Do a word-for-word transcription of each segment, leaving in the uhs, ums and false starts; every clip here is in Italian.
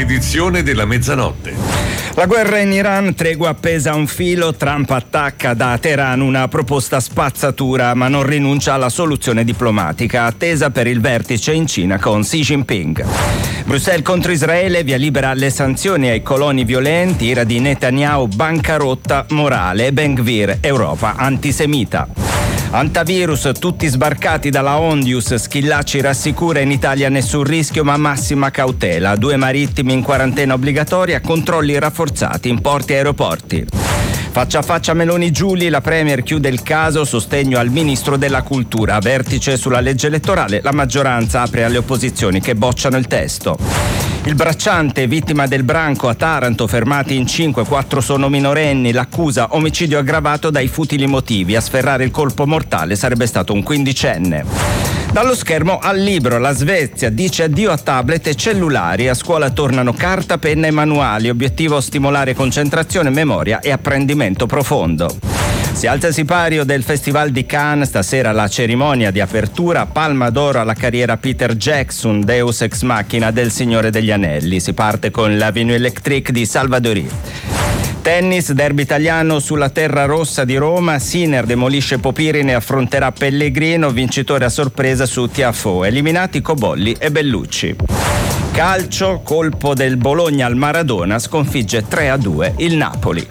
edizione della mezzanotte. La guerra in Iran, tregua appesa a un filo, Trump attacca da Teheran una proposta spazzatura ma non rinuncia alla soluzione diplomatica attesa per il vertice in Cina con Xi Jinping. Bruxelles contro Israele, via libera alle sanzioni ai coloni violenti, ira di Netanyahu, bancarotta morale, Ben-Gvir, Europa antisemita. Antivirus, tutti sbarcati dalla Ondius, Schillaci rassicura in Italia nessun rischio ma massima cautela, due marittimi in quarantena obbligatoria, controlli rafforzati in porti e aeroporti. Faccia a faccia Meloni Giuli, la Premier chiude il caso, sostegno al Ministro della Cultura, vertice sulla legge elettorale, la maggioranza apre alle opposizioni che bocciano il testo. Il bracciante, vittima del branco a Taranto, fermati in cinque, quattro sono minorenni, l'accusa omicidio aggravato dai futili motivi, a sferrare il colpo mortale sarebbe stato un quindicenne. Dallo schermo al libro, la Svezia dice addio a tablet e cellulari, a scuola tornano carta, penna e manuali, obiettivo stimolare concentrazione, memoria e apprendimento profondo. Si alza il sipario del Festival di Cannes, stasera la cerimonia di apertura, Palma d'Oro alla carriera Peter Jackson, Deus ex machina del Signore degli Anelli. Si parte con l'Avenue Electric di Salvadori. Tennis, derby italiano sulla terra rossa di Roma, Sinner demolisce Popirin e affronterà Pellegrino, vincitore a sorpresa su Tiafoe, eliminati Cobolli e Bellucci. Calcio, colpo del Bologna al Maradona, sconfigge tre a due il Napoli.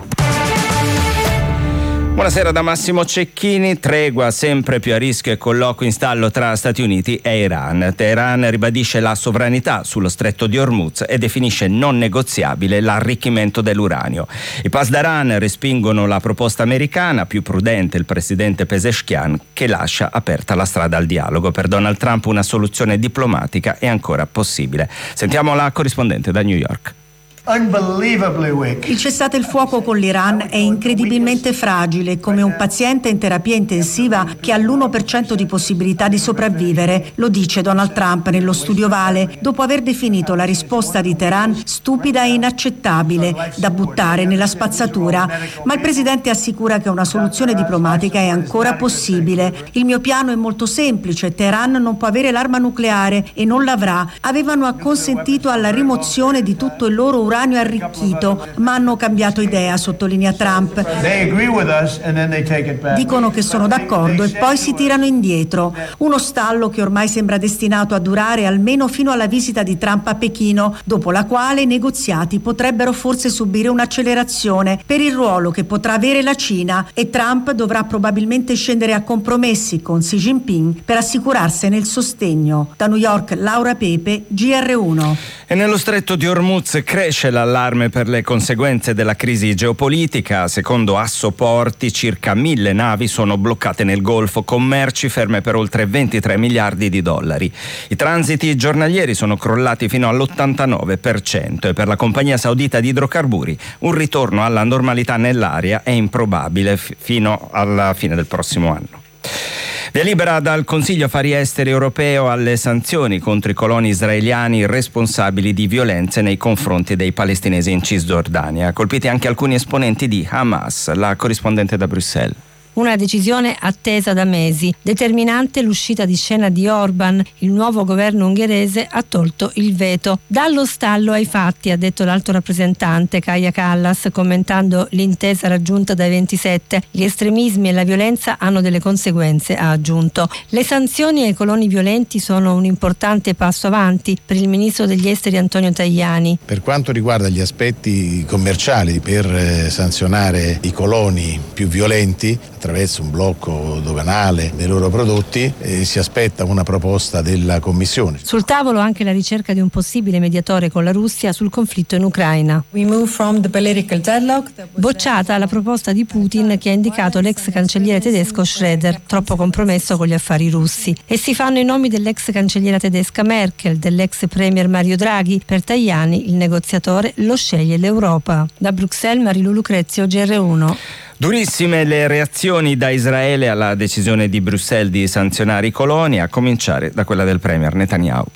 Buonasera da Massimo Cecchini. Tregua sempre più a rischio e colloquio in stallo tra Stati Uniti e Iran. Teheran ribadisce la sovranità sullo stretto di Hormuz e definisce non negoziabile l'arricchimento dell'uranio. I Pasdaran respingono la proposta americana, più prudente il presidente Pezeshkian, che lascia aperta la strada al dialogo. Per Donald Trump una soluzione diplomatica è ancora possibile. Sentiamo la corrispondente da New York. Il cessate il fuoco con l'Iran è incredibilmente fragile, come un paziente in terapia intensiva che ha l'uno per cento di possibilità di sopravvivere, lo dice Donald Trump nello studio Vale, dopo aver definito la risposta di Teheran stupida e inaccettabile, da buttare nella spazzatura. Ma il presidente assicura che una soluzione diplomatica è ancora possibile. Il mio piano è molto semplice, Teheran non può avere l'arma nucleare e non l'avrà. Avevano acconsentito alla rimozione di tutto il loro uranio arricchito, ma hanno cambiato idea, sottolinea Trump. Dicono che sono d'accordo e poi si tirano indietro. Uno stallo che ormai sembra destinato a durare almeno fino alla visita di Trump a Pechino, dopo la quale i negoziati potrebbero forse subire un'accelerazione per il ruolo che potrà avere la Cina e Trump dovrà probabilmente scendere a compromessi con Xi Jinping per assicurarsene il sostegno. Da New York, Laura Pepe, G R uno. E nello stretto di Hormuz cresce l'allarme per le conseguenze della crisi geopolitica. Secondo Assoporti, circa mille navi sono bloccate nel Golfo, con merci ferme per oltre ventitré miliardi di dollari. I transiti giornalieri sono crollati fino all'ottantanove per cento e per la compagnia saudita di idrocarburi un ritorno alla normalità nell'area è improbabile f- fino alla fine del prossimo anno. Via libera dal Consiglio Affari Esteri europeo alle sanzioni contro i coloni israeliani responsabili di violenze nei confronti dei palestinesi in Cisgiordania. Colpiti anche alcuni esponenti di Hamas. La corrispondente da Bruxelles. Una decisione attesa da mesi. Determinante l'uscita di scena di Orban. Il nuovo governo ungherese ha tolto il veto. Dallo stallo ai fatti, ha detto l'alto rappresentante Kaja Kallas, commentando l'intesa raggiunta dai ventisette. Gli estremismi e la violenza hanno delle conseguenze, ha aggiunto. Le sanzioni ai coloni violenti sono un importante passo avanti per il ministro degli esteri Antonio Tajani. Per quanto riguarda gli aspetti commerciali, per eh, sanzionare i coloni più violenti attraverso un blocco doganale dei loro prodotti, eh, si aspetta una proposta della Commissione. Sul tavolo anche la ricerca di un possibile mediatore con la Russia sul conflitto in Ucraina. Bocciata la proposta di Putin che ha indicato l'ex cancelliere tedesco Schröder, troppo compromesso con gli affari russi. E si fanno i nomi dell'ex cancelliera tedesca Merkel, dell'ex premier Mario Draghi. Per Tajani il negoziatore lo sceglie l'Europa. Da Bruxelles, Marilu Lucrezio, G R uno. Durissime le reazioni da Israele alla decisione di Bruxelles di sanzionare i coloni, a cominciare da quella del premier Netanyahu.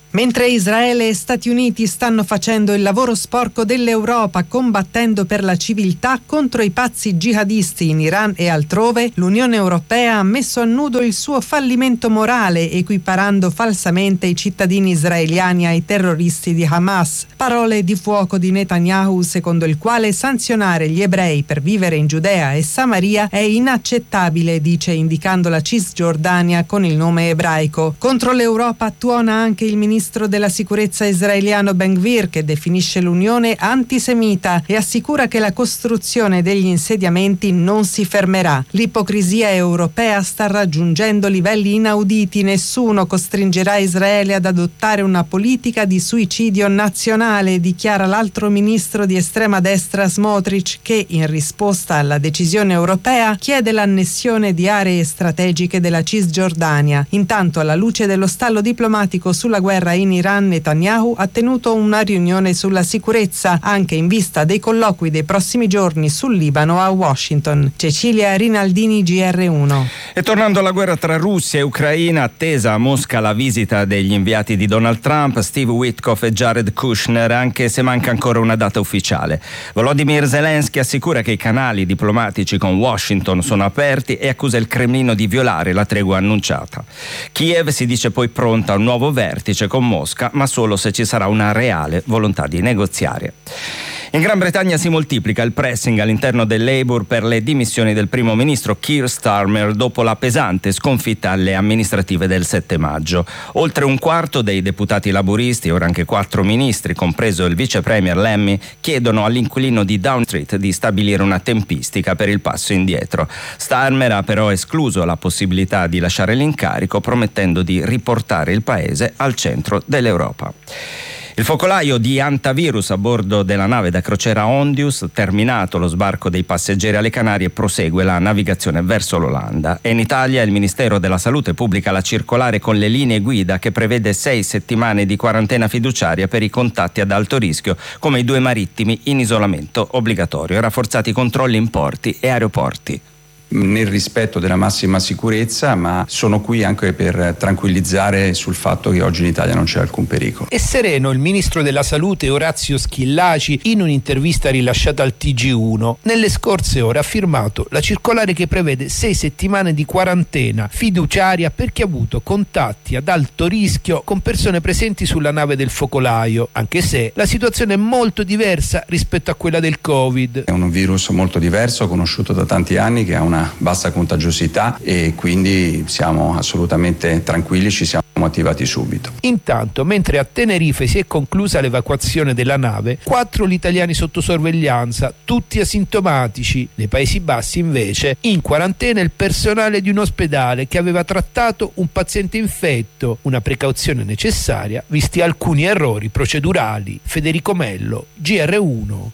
Mentre Israele e Stati Uniti stanno facendo il lavoro sporco dell'Europa combattendo per la civiltà contro i pazzi jihadisti in Iran e altrove, l'Unione Europea ha messo a nudo il suo fallimento morale equiparando falsamente i cittadini israeliani ai terroristi di Hamas. Parole di fuoco di Netanyahu secondo il quale sanzionare gli ebrei per vivere in Giudea e Samaria è inaccettabile, dice indicando la Cisgiordania con il nome ebraico. Contro l'Europa tuona anche il ministro ministro della sicurezza israeliano Ben-Gvir, che definisce l'Unione antisemita e assicura che la costruzione degli insediamenti non si fermerà. L'ipocrisia europea sta raggiungendo livelli inauditi. Nessuno costringerà Israele ad adottare una politica di suicidio nazionale, dichiara l'altro ministro di estrema destra Smotrich, che in risposta alla decisione europea chiede l'annessione di aree strategiche della Cisgiordania. Intanto, alla luce dello stallo diplomatico sulla guerra in Iran, Netanyahu ha tenuto una riunione sulla sicurezza, anche in vista dei colloqui dei prossimi giorni sul Libano a Washington. Cecilia Rinaldini, G R uno. E tornando alla guerra tra Russia e Ucraina, attesa a Mosca la visita degli inviati di Donald Trump, Steve Witkoff e Jared Kushner, anche se manca ancora una data ufficiale. Volodymyr Zelensky assicura che i canali diplomatici con Washington sono aperti e accusa il Cremlino di violare la tregua annunciata. Kiev si dice poi pronta a un nuovo vertice con Mosca, ma solo se ci sarà una reale volontà di negoziare. In Gran Bretagna si moltiplica il pressing all'interno del Labour per le dimissioni del primo ministro Keir Starmer dopo la pesante sconfitta alle amministrative del sette maggio. Oltre un quarto dei deputati laburisti e ora anche quattro ministri, compreso il vice premier Lemmy, chiedono all'inquilino di Downing Street di stabilire una tempistica per il passo indietro. Starmer ha però escluso la possibilità di lasciare l'incarico, promettendo di riportare il paese al centro dell'Europa. Il focolaio di antivirus a bordo della nave da crociera Ondius, terminato lo sbarco dei passeggeri alle Canarie, prosegue la navigazione verso l'Olanda. E in Italia il Ministero della Salute pubblica la circolare con le linee guida che prevede sei settimane di quarantena fiduciaria per i contatti ad alto rischio, come i due marittimi in isolamento obbligatorio, e rafforzati i controlli in porti e aeroporti. Nel rispetto della massima sicurezza, ma sono qui anche per tranquillizzare sul fatto che oggi in Italia non c'è alcun pericolo. È sereno il ministro della Salute Orazio Schillaci in un'intervista rilasciata al T G uno. Nelle scorse ore ha firmato la circolare che prevede sei settimane di quarantena fiduciaria per chi ha avuto contatti ad alto rischio con persone presenti sulla nave del focolaio, anche se la situazione è molto diversa rispetto a quella del Covid. È un virus molto diverso, conosciuto da tanti anni, che ha una bassa contagiosità e quindi siamo assolutamente tranquilli, ci siamo attivati subito. Intanto, mentre a Tenerife si è conclusa l'evacuazione della nave, quattro gli italiani sotto sorveglianza, tutti asintomatici. Nei Paesi Bassi invece in quarantena il personale di un ospedale che aveva trattato un paziente infetto, una precauzione necessaria visti alcuni errori procedurali. Federico Mello, G R uno.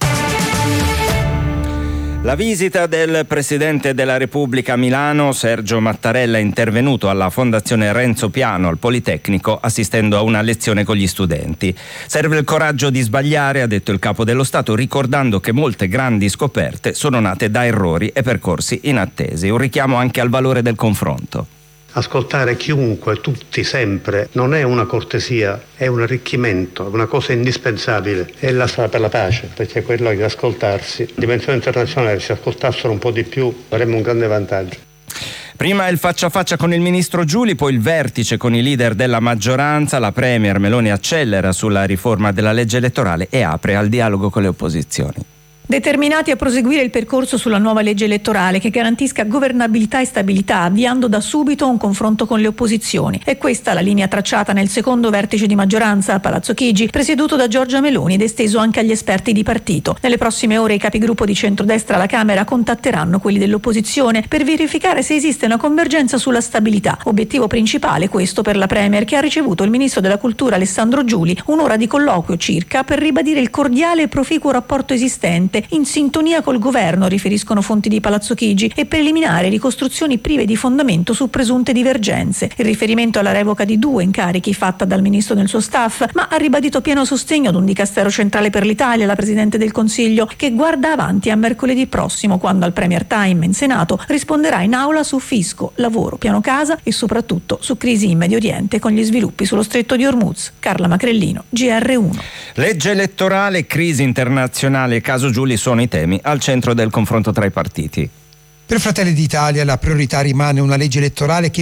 La visita del Presidente della Repubblica a Milano, Sergio Mattarella, è intervenuto alla Fondazione Renzo Piano al Politecnico assistendo a una lezione con gli studenti. Serve il coraggio di sbagliare, ha detto il Capo dello Stato, ricordando che molte grandi scoperte sono nate da errori e percorsi inattesi. Un richiamo anche al valore del confronto. Ascoltare chiunque, tutti, sempre, non è una cortesia, è un arricchimento, è una cosa indispensabile. È la strada per la pace, perché è quello di ascoltarsi. A dimensione internazionale, se ascoltassero un po' di più, avremmo un grande vantaggio. Prima il faccia a faccia con il ministro Giuli, poi il vertice con i leader della maggioranza. La premier Meloni accelera sulla riforma della legge elettorale e apre al dialogo con le opposizioni. Determinati a proseguire il percorso sulla nuova legge elettorale che garantisca governabilità e stabilità, avviando da subito un confronto con le opposizioni. È questa la linea tracciata nel secondo vertice di maggioranza a Palazzo Chigi, presieduto da Giorgia Meloni ed esteso anche agli esperti di partito. Nelle prossime ore i capigruppo di centrodestra alla Camera contatteranno quelli dell'opposizione per verificare se esiste una convergenza sulla stabilità. Obiettivo principale questo per la Premier, che ha ricevuto il ministro della Cultura Alessandro Giuli, un'ora di colloquio circa per ribadire il cordiale e proficuo rapporto esistente aperte, in sintonia col governo, riferiscono fonti di Palazzo Chigi, e per eliminare ricostruzioni prive di fondamento su presunte divergenze. Il riferimento alla revoca di due incarichi fatta dal ministro nel suo staff, ma ha ribadito pieno sostegno ad un dicastero centrale per l'Italia, la Presidente del Consiglio, che guarda avanti a mercoledì prossimo, quando al Premier Time in Senato risponderà in aula su fisco, lavoro, piano casa e soprattutto su crisi in Medio Oriente con gli sviluppi sullo stretto di Hormuz. Carla Macrellino, G R uno. Legge elettorale, crisi internazionale e caso Giuli sono i temi al centro del confronto tra i partiti. Per Fratelli d'Italia la priorità rimane una legge elettorale che